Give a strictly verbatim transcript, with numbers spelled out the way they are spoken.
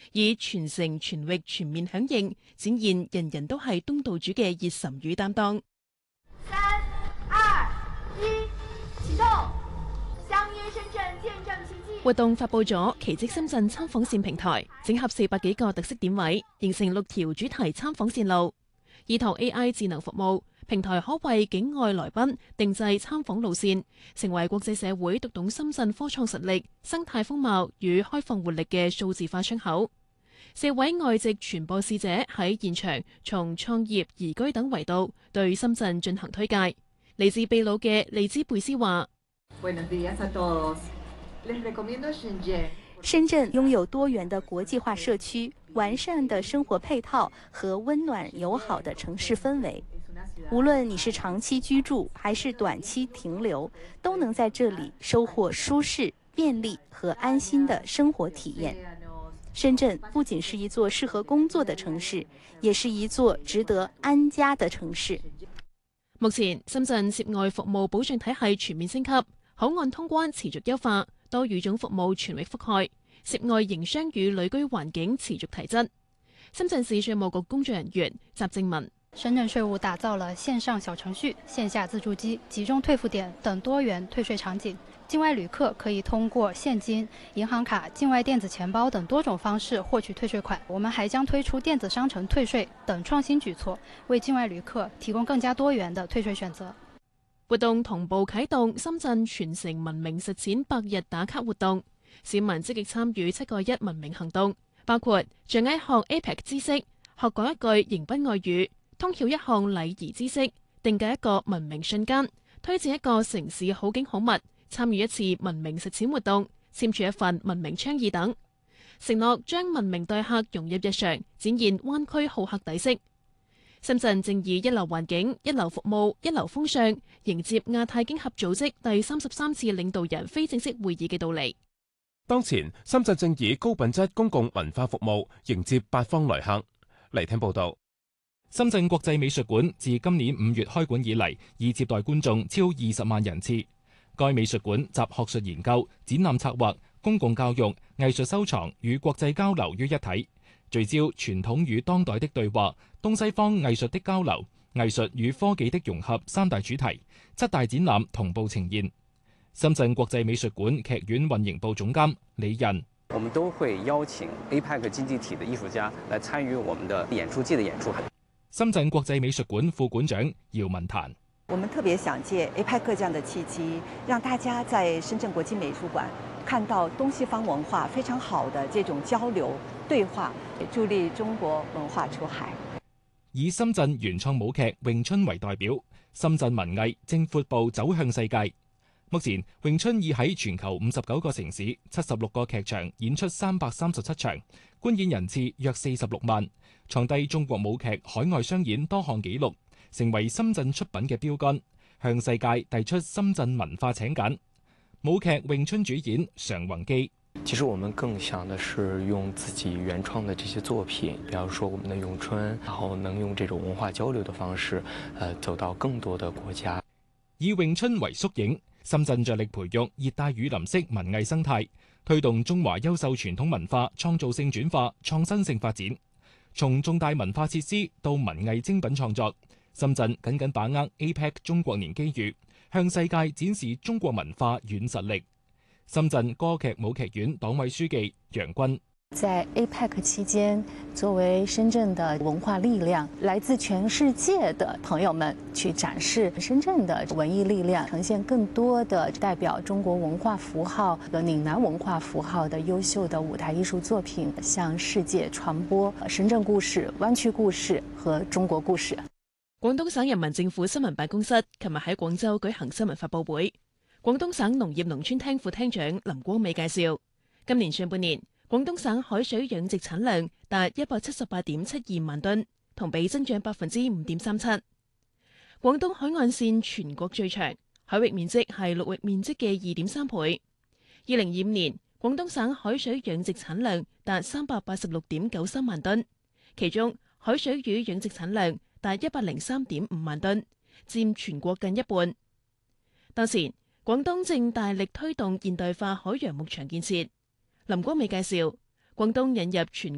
以全城全域全面響應，展現人人都係東道主嘅熱忱與擔當。 三、二、一，啟動！相約深圳見證奇蹟。 活動發佈咗奇蹟深圳參訪線平台，整合四百幾個特色點位，形成六條主題參訪線路。依託 A I 智能服務，平台可為境外來賓定製參訪路線，成為國際社會讀懂深圳科創實力、生態風貌與開放活力嘅數字化窗口。四位外籍傳播使者喺現場從創業、移居等維度對深圳進行推介。嚟自秘魯嘅利茲貝斯話： 深圳擁有多元的國際化社區、完善的生活配套和溫暖友好的城市氛圍。無論你是長期居住還是短期停留，都能在這裡收穫舒適、便利和安心的生活體驗。深圳不僅是一座適合工作的城市，也是一座值得安家的城市。 目前，深圳涉外服務保障體系全面升級，口岸通關持續優化，多語種服務全域覆蓋，涉外營商與旅居環境持續提質。深圳市稅務局工作人員習正文： 深圳稅務打造了線上小程序、線下自助機、集中退付點等多元退稅場景。境外旅客可以通過現金、銀行卡、境外電子錢包等多種方式獲取退稅款。我們還將推出電子商城退稅等創新舉措，為境外旅客提供更加多元的退稅選擇。 活動同步啟動深圳全城文明實踐百日打卡活動，市民積極參與七個一文明行動，包括掌握一項 A P E C 知識、學講一句迎賓外語、通曉一項禮儀知識、定格一個文明瞬間、推薦一個城市好景好物、參與一次文明實踐活動、簽署一份文明倡議等，承諾將文明待客融入日常，展現灣區好客底色。深圳正以一流環境、一流服務、一流風尚迎接亞太經合組織第三十三次領導人非正式會議嘅到嚟。 當前，深圳正以高品質公共文化服務迎接八方來客。嚟聽報道。 深圳國際美術館自今年五月開館以嚟，已接待觀眾超二十萬人次。該美術館集學術研究、展覽策劃、公共教育、藝術收藏與國際交流於一體，聚焦傳統與當代的對話、東西方藝術的交流、藝術與科技的融合三大主題，七大展覽同步呈現。深圳國際美術館劇院運營部總監李仁： 我們都會邀請 A P E C 經濟體的藝術家來參與我們的演出季的演出。 深圳國際美術館副館長姚文壇： 我們特別想借 A P E C 這樣的契機，讓大家在深圳國際美術館看到東西方文化非常好的這種交流對話，助力中國文化出海。 以深圳原創舞劇《詠春》為代表，深圳文藝正闊步走向世界。目前，詠春已喺全球五十九個城市、七十六個劇場演出三百三十七場，觀演人次約四十六萬，創低中國舞劇海外商演多項紀錄，成為深圳出品嘅標杆，向世界遞出深圳文化請柬。舞劇詠春主演常宏基： 其實我們更想的是用自己原創的這些作品，比方說我們的詠春，然後能用這種文化交流的方式，呃，走到更多的國家。 以詠春為縮影，深圳着力培育熱帶雨林式文藝生態，推動中華優秀傳統文化創造性轉化、創新性發展。從重大文化設施到文藝精品創作，深圳緊緊把握 A P E C 中國年機遇，向世界展示中國文化軟實力。深圳歌劇舞劇院黨委書記楊軍： 在 A P E C 期間，作為深圳的文化力量，來自全世界的朋友們去展示深圳的文藝力量，呈現更多的代表中國文化符號和嶺南文化符號的優秀的舞台藝術作品，向世界傳播深圳故事、灣區故事和中國故事。 廣東省人民政府新聞辦公室琴日喺廣州舉行新聞發佈會，廣東省農業農村廳副廳長林光美介紹，今年上半年，廣東省海水養殖產量達一百七十八點七二萬噸，同比增長百分之五點三七。廣東海岸線全國最長，海域面積係陸域面積嘅二點三倍。二零二五年，廣東省海水養殖產量達三百八十六點九三萬噸，其中海水魚養殖產量達一百零三點五萬噸，佔全國近一半。當前，廣東正大力推動現代化海洋牧場建設。林光美介紹，廣東引入全